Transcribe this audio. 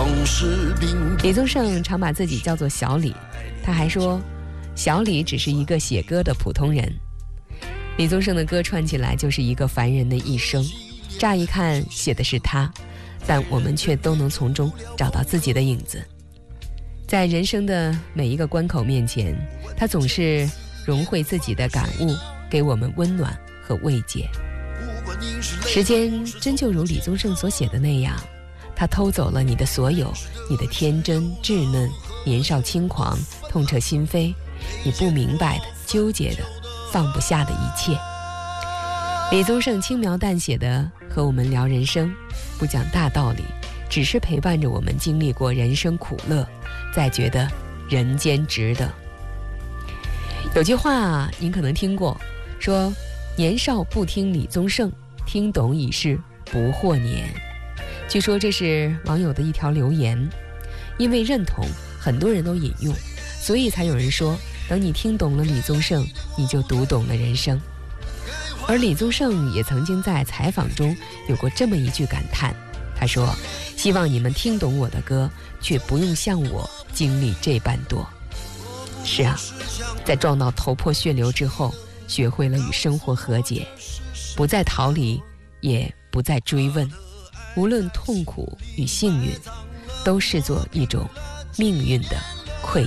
李宗盛常把自己叫做小李，他还说小李只是一个写歌的普通人。李宗盛的歌串起来就是一个凡人的一生，乍一看写的是他，但我们却都能从中找到自己的影子。在人生的每一个关口面前，他总是融汇自己的感悟，给我们温暖和慰藉。时间真就如李宗盛所写的那样，他偷走了你的所有，你的天真稚嫩，年少轻狂，痛彻心扉，你不明白的，纠结的，放不下的一切。李宗盛轻描淡写的和我们聊人生，不讲大道理，只是陪伴着我们经历过人生苦乐，再觉得人间值得。有句话您可能听过，说年少不听李宗盛，听懂已是不惑年。据说这是网友的一条留言，因为认同，很多人都引用，所以才有人说，等你听懂了李宗盛，你就读懂了人生。而李宗盛也曾经在采访中有过这么一句感叹，他说，希望你们听懂我的歌，却不用像我经历这般多。是啊，在撞到头破血流之后，学会了与生活和解，不再逃离，也不再追问，无论痛苦与幸运，都视作一种命运的